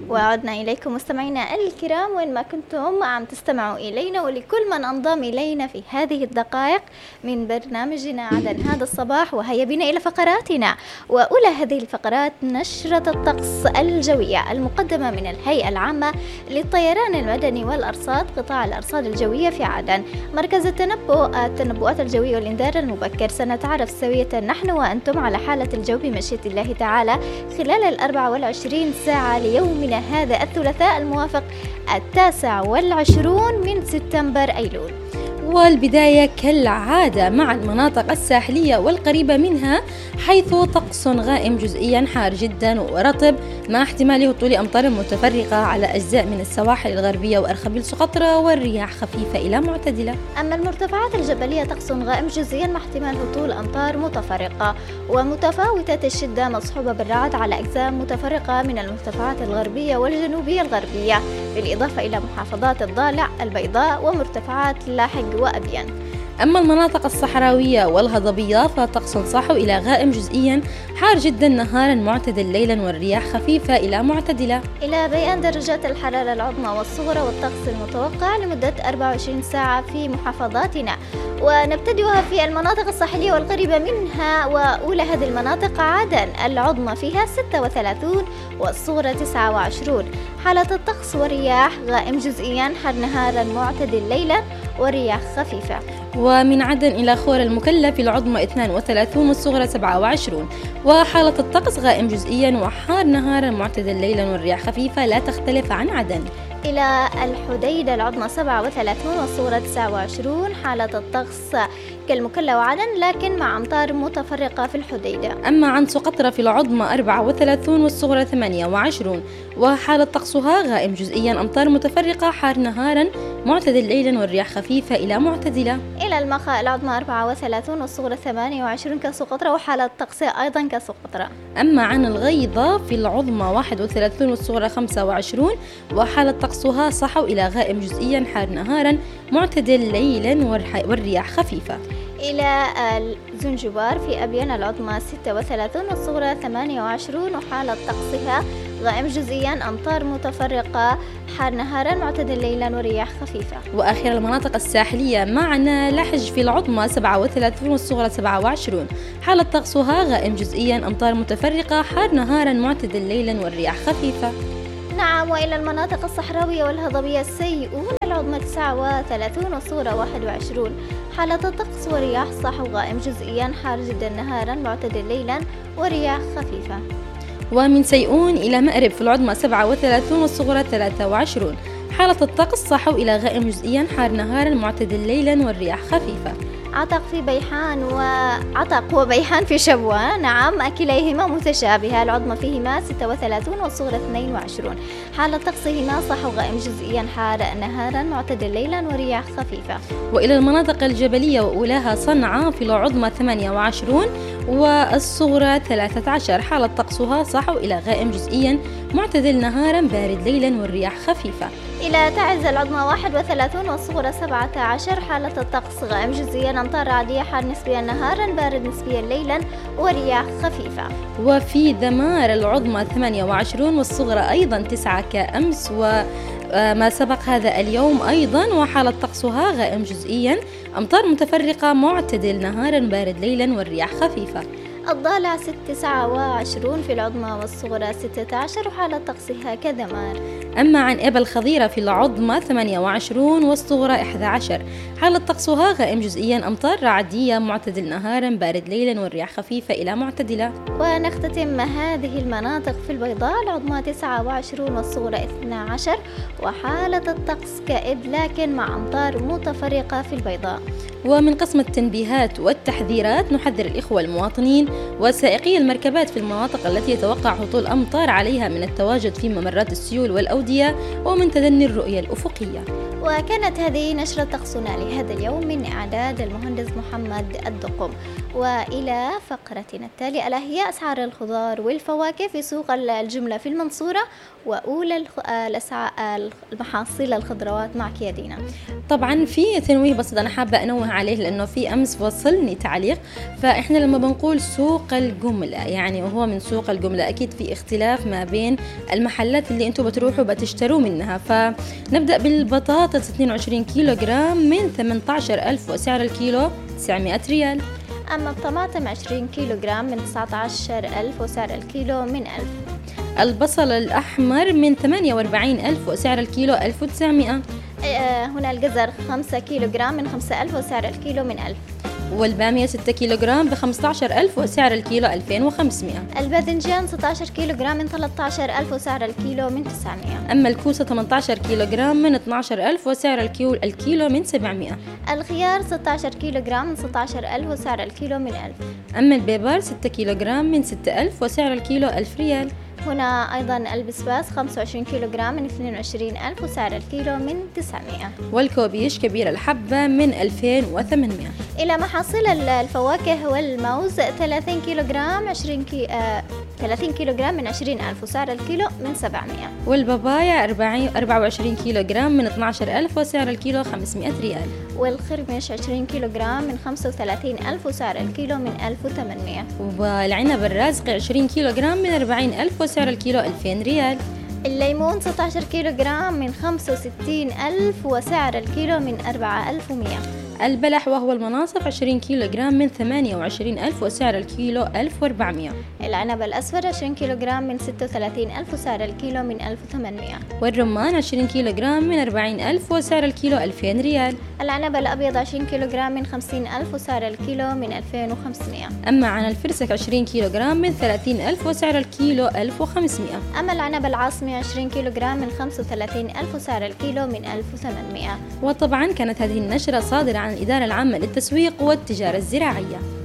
وعدنا إليكم مستمعينا الكرام وين ما كنتم عم تستمعوا إلينا، ولكل من انضم إلينا في هذه الدقائق من برنامجنا عدن هذا الصباح. وهيا بنا إلى فقراتنا، وأولى هذه الفقرات نشرة الطقس الجوية المقدمة من الهيئة العامة للطيران المدني والأرصاد قطاع الأرصاد الجوية في عدن. مركز التنبؤات الجوية والإنذار المبكر. سنتعرف سوية نحن وأنتم على حالة الجو بمشيئة الله تعالى خلال 24 ساعة ليومنا هذا الثلاثاء الموافق 29 من سبتمبر أيلول. والبداية كالعادة مع المناطق الساحلية والقريبة منها، حيث طقس غائم جزئيا حار جدا ورطب مع احتمال هطول أمطار متفرقة على أجزاء من السواحل الغربية وأرخبيل سقطرى، والرياح خفيفة إلى معتدلة. أما المرتفعات الجبلية طقس غائم جزئيا مع احتمال هطول أمطار متفرقة ومتفاوتة الشدة مصحوبة بالرعد على أجزاء متفرقة من المرتفعات الغربية والجنوبية الغربية، بالإضافة إلى محافظات الضالع البيضاء ومرتفعات لاحق وأبين. أما المناطق الصحراوية والهضبية فطقس صحو إلى غائم جزئيا حار جدا نهارا معتدل ليلا، والرياح خفيفة إلى معتدلة. إلى بيان درجات الحرارة العظمى والصغرى والطقس المتوقع لمدة 24 ساعة في محافظاتنا، ونبتدئها في المناطق الساحلية والقريبة منها. وأولى هذه المناطق عدن العظمى فيها 36 والصغرى 29. حالة الطقس والرياح غائم جزئيا حار نهارا معتدل ليلا ورياح خفيفة. ومن عدن إلى خور المكلف العظمى 32 والصغرى 27. وحالة الطقس غائم جزئيا وحار نهارا معتدل ليلا والرياح خفيفة لا تختلف عن عدن. إلى الحديدة العظمى 37 والصغرى 29. حالة الطقس كالمكلا وعدن لكن مع أمطار متفرقة في الحديدة. أما عن سقطرى في العظمى 34 والصغرى 28. وحالة طقسها غائم جزئيا أمطار متفرقة حار نهارا معتدل ليلا والرياح خفيفة إلى معتدلة. إلى المخا العظمى 34 والصغرى 28 كسقطرى وحالة طقسها أيضا كسقطرى. أما عن الغيضة في العظمى 31 والصغرى 25. وحالة طقسها صحو إلى غائم جزئيا حار نهارا معتدل ليلا والرياح خفيفة. إلى الزنجبار في أبين العظمى 36 والصغرى 28 وحالة طقسها غائم جزئيا أمطار متفرقة حار نهارا معتدل ليلا ورياح خفيفة. وآخر المناطق الساحلية معنا لحج في العظمى 37 والصغرى 27. حالة طقسها غائم جزئيا أمطار متفرقة حار نهارا معتدل ليلا والرياح خفيفة. نعم. وإلى المناطق الصحراوية والهضبية سيئون العظمى 39 والصغرى 21. حالة الطقس ورياح صحو غائم جزئيا حار جدا نهارا معتدل ليلا ورياح خفيفة. ومن سيئون إلى مأرب في العظمى 37 والصغرى 23. حالة الطقس صحو إلى غائم جزئيا حار نهارا معتدل ليلا والرياح خفيفة. عتق في بيحان وعتق وبيحان في شبوة، نعم كليهما متشابهة، العظمى فيهما 36 والصغرى 22. حالة طقسهما صحو غائم جزئيا حار نهارا معتدل ليلا ورياح خفيفة. وإلى المناطق الجبلية وأولاها صنعاء في العظمى 28 والصغرى 13. حالة طقسها صحو إلى غائم جزئيا معتدل نهارا بارد ليلا والرياح خفيفة. إلى تعز العظمى 31 والصغرى 17. حالة الطقس غائم جزئيا أمطار عادية حار نسبيا نهارا بارد نسبيا ليلا ورياح خفيفة. وفي دمار العظمى 28 والصغرى أيضا 9 كأمس وما سبق هذا اليوم أيضا. وحالة طقسها غائم جزئيا أمطار متفرقة معتدل نهارا بارد ليلا والرياح خفيفة. الضالع 29 في العظمى والصغرى 16 وحالة طقسها كدمار. أما عن إبل خضيرة في العظمى 28 والصغرى 11. حالة طقسها غائم جزئيا أمطار رعدية معتدل نهارا بارد ليلا والرياح خفيفة إلى معتدلة. ونختتم هذه المناطق في البيضاء العظمى 29 والصغرى 12 وحالة الطقس كئب لكن مع أمطار متفرقة في البيضاء. ومن قسم التنبيهات والتحذيرات نحذر الإخوة المواطنين وسائقي المركبات في المناطق التي يتوقع هطول أمطار عليها من التواجد في ممرات السيول والأودية ومن تدني الرؤية الأفقية. وكانت هذه نشرة طقسنا لهذا اليوم من إعداد المهندس محمد الدقم. وإلى فقرتنا التالية ألا هي أسعار الخضار والفواكه في سوق الجملة في المنصورة وأولى المحاصيل الخضروات معك يا دينا. طبعا في تنويه بسيط أنا حابة أنوه عليه لأنه في أمس وصلني تعليق، فإحنا لما بنقول سوق الجملة يعني وهو من سوق الجملة أكيد في اختلاف ما بين المحلات اللي أنتوا بتروحوا بتشتروا منها. فنبدأ بالبطاطس 22 كيلو جرام من 18,000 وسعر الكيلو 900 ريال. أما الطماطم 20 كيلو جرام من 19,000 وسعر الكيلو من 1000. البصل الأحمر من 48,000 وسعر الكيلو 1900. هنا الجزر 5 كيلو جرام من 5,000 وسعر الكيلو من 1000. والبامية 6 كيلو جرام ب15,000 وسعر الكيلو 2500. الباذنجان 16 كيلو جرام من 13,000 وسعر الكيلو من 900. أما الكوسة 18 كيلو جرام من 12,000 وسعر الكيلو من 700. الخيار 16 كيلو جرام من 16,000 وسعر الكيلو من 1000. أما البيبر 6 كيلو جرام من 6,000 وسعر الكيلو 1000 ريال. هنا أيضا البسباس 25 كيلو جرام من 22,000 وسعر الكيلو من 900. والكوبيش كبير الحبة من 2800. إلى محاصيل الفواكه والموز 30 كيلو جرام 30 كيلو جرام من 20,000 وسعر الكيلو من 700. والبابايا 24 كيلو جرام من 12,000 وسعر الكيلو 500 ريال. والخرمش 20 كيلو جرام من 35,000 وسعر الكيلو من 1800. والعنب الرازق 20 كيلو جرام من 40,000 وسعر الكيلو 2000 ريال. الليمون 16 كيلو جرام من 65,000 وسعر الكيلو من 4100. البلح وهو المناصف 20 كيلو جرام من 28,000 وسعر الكيلو 1400. العنب الأصفر 20 كيلو جرام من 36,000 وسعر الكيلو من 1800. والرمان 20 كيلو جرام من 40,000 وسعر الكيلو 2000 ريال. العنب الأبيض 20 كيلو جرام من 50,000 وسعر الكيلو من 2500. أما عن الفرسك 20 كيلو جرام من 30,000 وسعر الكيلو 1500. أما العنب العاصمي 20 كيلو جرام من 35,000 وسعر الكيلو من 1800. وطبعا كانت هذه النشرة صادرة عن الإدارة العامة للتسويق والتجارة الزراعية.